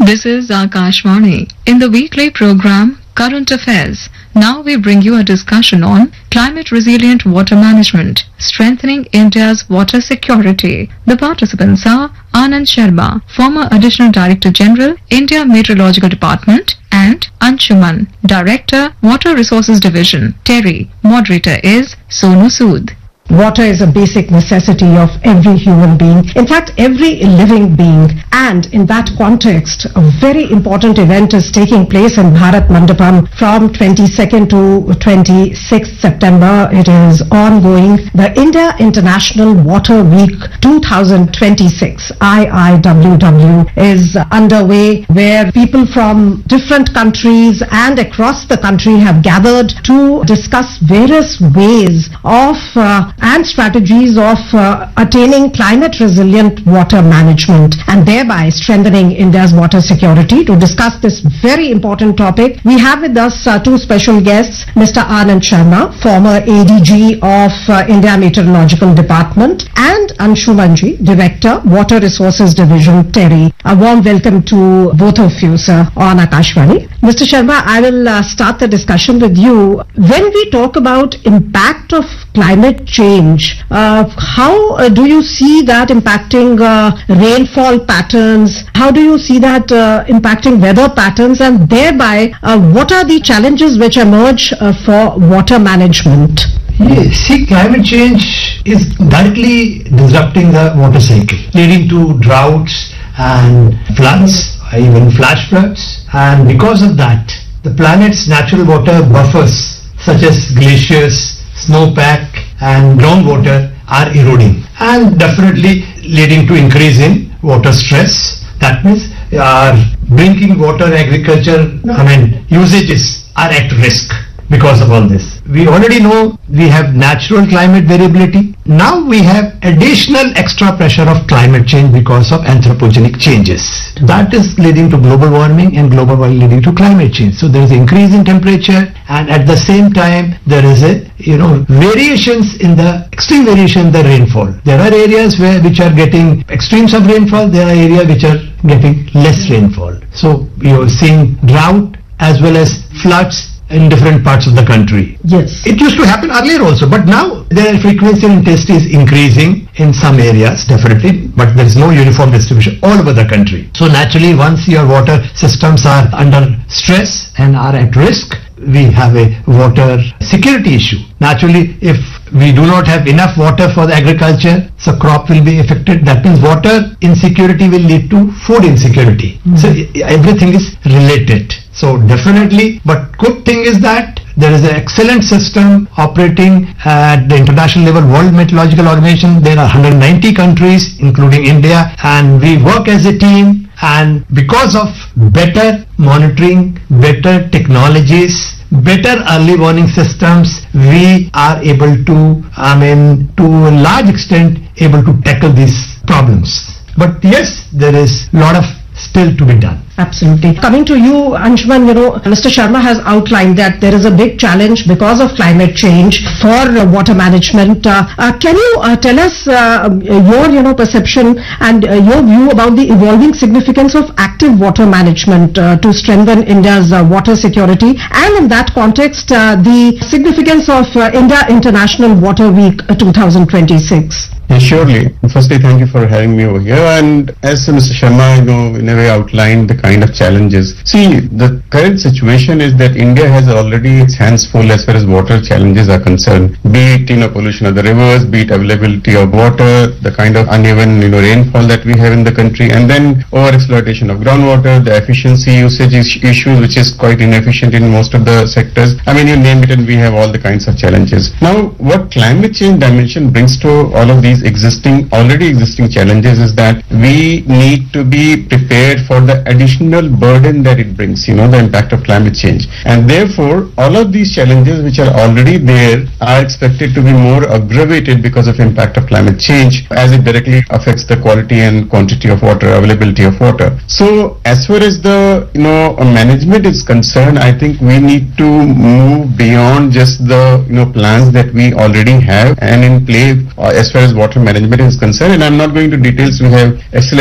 This is Akashvani. In the weekly program Current Affairs, now we bring you a discussion on climate resilient water management, strengthening India's water security. The participants are Anand Sharma, former Additional Director General, India Meteorological Department, and Anshuman, Director, Water Resources Division, TERI. Moderator is Sonu Sood. Water is a basic necessity of every human being, in fact every living being, and in that context a very important event is taking place in Bharat Mandapam from 22nd to 26th September. It is ongoing. The India International Water Week 2026 IIWW is underway, where people from different countries and across the country have gathered to discuss various ways of and strategies of attaining climate resilient water management and thereby strengthening India's water security. To discuss this very important topic, we have with us two special guests, Mr. Anand Sharma, former ADG of India Meteorological Department, and Anshumanji, Director, Water Resources Division, TERI. A warm welcome to both of you, sir, on Akashvani. Mr. Sharma, I will start the discussion with you. When we talk about impact of climate change, how do you see that impacting rainfall patterns? How do you see that impacting weather patterns, and thereby what are the challenges which emerge for water management? See, climate change is directly disrupting the water cycle, leading to droughts and floods, even flash floods, and because of that, the planet's natural water buffers such as glaciers, snowpack and groundwater are eroding, and definitely leading to increase in water stress. That means our drinking water, agriculture, usages are at risk because of all this. We already know we have natural climate variability. Now we have additional extra pressure of climate change because of anthropogenic changes. That is leading to global warming, and global warming leading to climate change. So there is increase in temperature, and at the same time there is a extreme variation in the rainfall. There are areas which are getting extremes of rainfall. There are areas which are getting less rainfall. So you are seeing drought as well as floods in different parts of the country. Yes. It used to happen earlier also, but now the frequency and intensity is increasing in some areas, definitely, but there is no uniform distribution all over the country. So naturally, once your water systems are under stress and are at risk, we have a water security issue. Naturally, if we do not have enough water for the agriculture, so crop will be affected. That means water insecurity will lead to food insecurity. So everything is related. So definitely, but good thing is that there is an excellent system operating at the international level. World Meteorological Organization, there are 190 countries including India, and we work as a team, and because of better monitoring, better technologies, better early warning systems, we are able to, to a large extent, able to tackle these problems. But yes, there is a lot of still to be done. Absolutely. Coming to you, Anshuman, Mr. Sharma has outlined that there is a big challenge because of climate change for water management. Can you tell us your perception and your view about the evolving significance of active water management to strengthen India's water security, and in that context, the significance of India International Water Week 2026? Yeah, surely. Firstly, thank you for having me over here. And as Mr. Sharma, in a way outlined the kind of challenges. See, the current situation is that India has already its hands full as far as water challenges are concerned. Be it, pollution of the rivers, be it availability of water, the kind of uneven, rainfall that we have in the country, and then over-exploitation of groundwater, the efficiency usage issues, which is quite inefficient in most of the sectors. You name it, and we have all the kinds of challenges. Now, what climate change dimension brings to all of these already existing challenges is that we need to be prepared for the additional burden that it brings, the impact of climate change. And therefore, all of these challenges which are already there are expected to be more aggravated because of impact of climate change, as it directly affects the quality and quantity of water, availability of water. So, as far as the, management is concerned, I think we need to move beyond just the, plans that we already have and in play as far as water management is concerned. And I'm not going to details. We have excellent